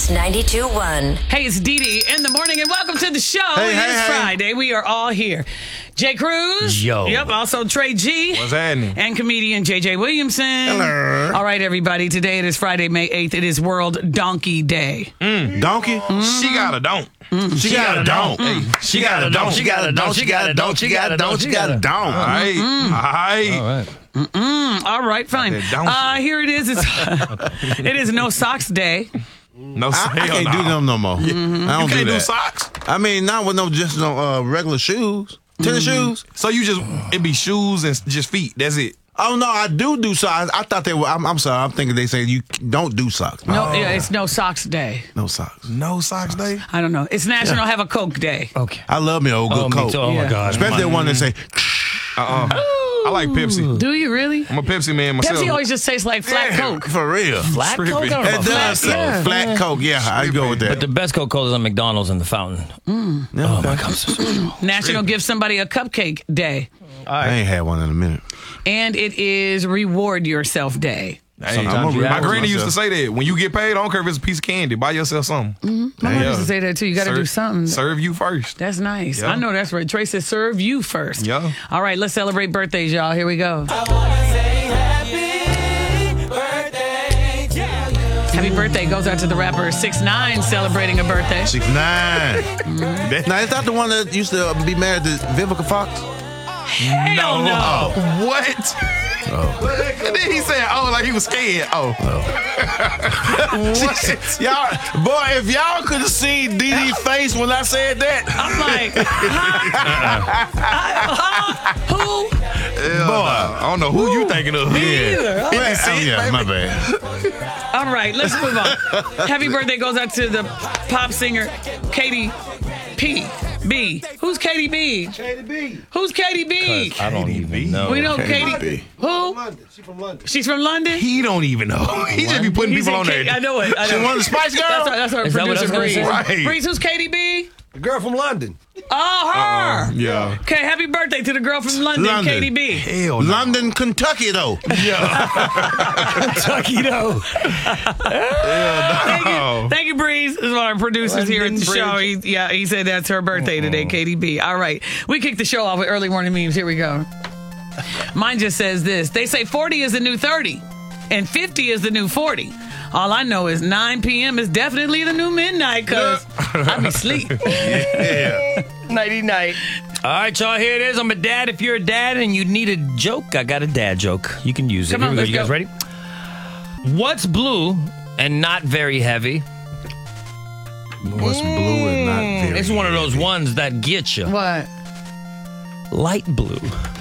Stacks 92.1. Hey, it's Dee Dee in the morning, and welcome to the show. It's Friday. We are all here. Jay Cruz. Yo. Yep, also Trey G. What's happening? And comedian JJ Williamson. Hello. All right, everybody. Today it is Friday, May 8th. It is World Donkey Day. Donkey? She got a don't. She got a don't. Hey, she got a don't. She got a don't. She got a don't. She got a don't. She got a don't. All right. All right, fine. Here it is. It is No Socks Day. No, I can't do them no more. I don't You can't do that. socks. I mean, not with just no regular shoes. Tennis shoes. So it be shoes and just feet. That's it. Oh, no, I do socks. I thought they were, I'm sorry. I'm thinking they say you don't do socks. No, yeah, it's No Socks Day. No socks. No socks day. I don't know. It's National Have a Coke Day. Okay. I love me old good Me Coke. too. Oh, Yeah. my God. Especially the one that say, I like Pepsi. Do you really? I'm a Pepsi man myself. Pepsi always just tastes like flat Coke. for real. Flat Coke? I don't know It about does flat. say flat Coke. Yeah, I go with that. But the best Coca-Cola is on McDonald's in the fountain. Oh, my God. National Give Somebody a Cupcake Day. I ain't had one in a minute. And it is Reward Yourself Day. Hey, Sometimes you my have granny used to myself. say that. When you get paid, I don't care if it's a piece of candy. Buy yourself something. My mom used to say that too. You got to do something. Serve you first. That's nice. Yeah. I know that's right. Trey says serve you first. Yeah. All right, let's celebrate birthdays, y'all. Here we go. Happy birthday goes out to the rapper 6ix9ine celebrating a birthday. 6ix9ine. Now, is that the one that used to be married to Vivica Fox? Hell no. What? And then he said, "Oh, like he was scared." Oh. What? Y'all, boy, if y'all could have seen Dee Dee's face when I said that. I'm like, who? I don't know who you thinking of. Yeah, my bad. All right, let's move on. Happy birthday goes out to the pop singer Katy P. B. Who's Katy B? Katy B. Who's Katy B? I don't even know. We know Katy Katy. B. Who? London. She's from London. She's from London? He don't even know. He just be putting He's people in on there. I know it. I know She it. one of the Spice Girls? That's our Is that what I producer, was Breeze. gonna say? Right. Breeze, who's Katy B? The girl from London. Oh, her. Yeah. Okay, happy birthday to the girl from London, Katy B. Hell no. London, Kentucky, though. Kentucky, though. Thank you, Breeze. This is one of our producers here at the show. He said that's her birthday today, Katy B. All right. We kicked the show off with early morning memes. Here we go. Mine just says this. They say 40 is the new 30 and 50 is the new 40. All I know is 9 p.m. is definitely the new midnight because I be asleep. Nighty-night. All right, y'all, here it is. I'm a dad. If you're a dad and you need a joke, I got a dad joke. You can use it. Come on, Here we go. let's You guys go. ready? What's blue and not very heavy? What's blue and not very It's one of those ones that get you. What? Light blue.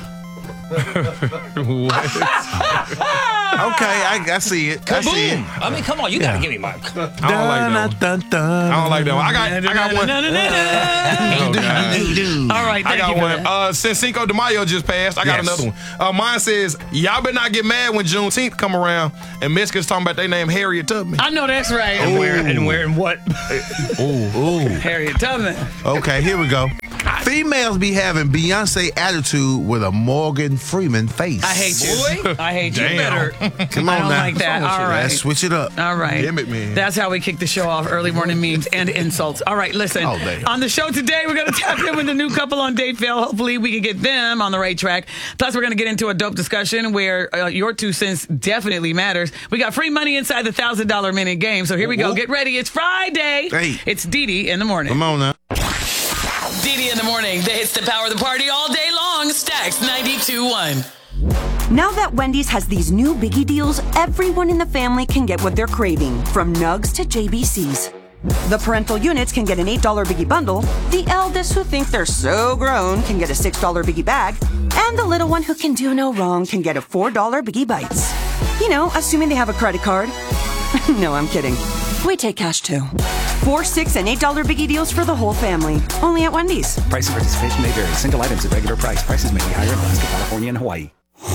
Okay, I see it. I see it. Boom. I mean, come on. You got to give me my... I don't like that one. I don't like that one. I got one. Oh, God. All right, I thank got you for that. one. Since Cinco de Mayo just passed, I got Yes. another one. Mine says, y'all better not get mad when Juneteenth come around and Mexicans talking about their name Harriet Tubman. I know that's right. Wearing what? Ooh. Harriet Tubman. Okay, here we go. Females be having Beyonce attitude with a Morgan Freeman face. I hate you. I hate you. Damn. Come I on don't now. like that. All right. Let's switch it up. All right. Damn it, man. That's how we kick the show off. Early morning memes and insults. All right, listen. Oh, damn. On the show today, we're going to tap in with the new couple on Date Fail. Hopefully, we can get them on the right track. Plus, we're going to get into a dope discussion where your 2 cents definitely matters. We got free money inside the $1,000 minute game. So here we go. Get ready. It's Friday. Hey. It's Dee Dee in the morning. Come on now. Dee Dee in the morning. The hits that power the party all day long. Stacks 92.1. Now that Wendy's has these new biggie deals, everyone in the family can get what they're craving, from Nugs to JBC's. The parental units can get an $8 biggie bundle, the eldest who think they're so grown can get a $6 biggie bag, and the little one who can do no wrong can get a $4 biggie bites. You know, assuming they have a credit card. No, I'm kidding. We take cash too. 4, $6, and $8 biggie deals for the whole family. Only at Wendy's. Price and participation may vary. Single items at regular price. Prices may be higher in Alaska, California, and Hawaii.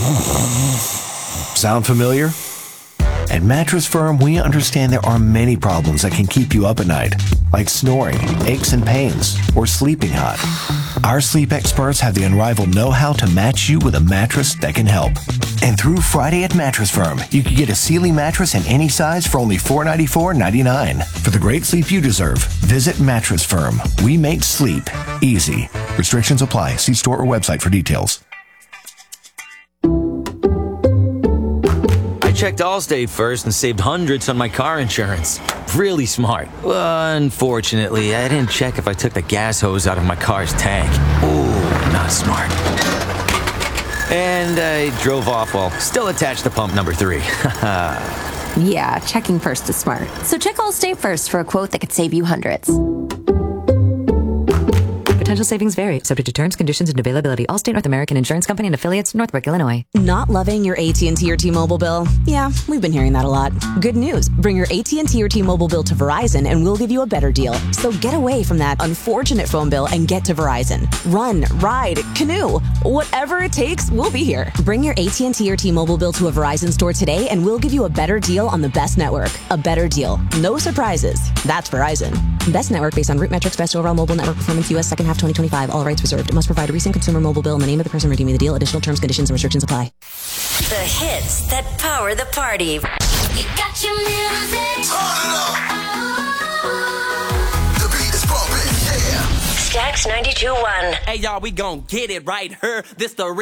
Sound familiar? At Mattress Firm, we understand there are many problems that can keep you up at night, like snoring, aches and pains, or sleeping hot. Our sleep experts have the unrivaled know-how to match you with a mattress that can help. And through Friday at Mattress Firm, you can get a Sealy mattress in any size for only $494.99. For the great sleep you deserve, visit Mattress Firm. We make sleep easy. Restrictions apply. See store or website for details. I checked Allstate first and saved hundreds on my car insurance. Really smart. Unfortunately, I didn't check if I took the gas hose out of my car's tank. Ooh, not smart. And I drove off while still attached to pump number 3. Yeah, checking first is smart. So check Allstate first for a quote that could save you hundreds. Potential savings vary, subject to terms, conditions, and availability. Allstate North American Insurance Company and affiliates, Northbrook, Illinois. Not loving your AT&T or T-Mobile bill? Yeah, we've been hearing that a lot. Good news. Bring your AT&T or T-Mobile bill to Verizon and we'll give you a better deal. So get away from that unfortunate phone bill and get to Verizon. Run, ride, canoe. Whatever it takes, we'll be here. Bring your AT&T or T-Mobile bill to a Verizon store today and we'll give you a better deal on the best network. A better deal. No surprises. That's Verizon. Best network based on root metrics, best overall mobile network performance, U.S. second half 2025. All rights reserved. It must provide a recent consumer mobile bill in the name of the person redeeming the deal. Additional terms, conditions, and restrictions apply. The hits that power the party. You got your music. The beat is bumping, yeah. Stax 92.1. Hey, y'all, we gon' get it right here. This the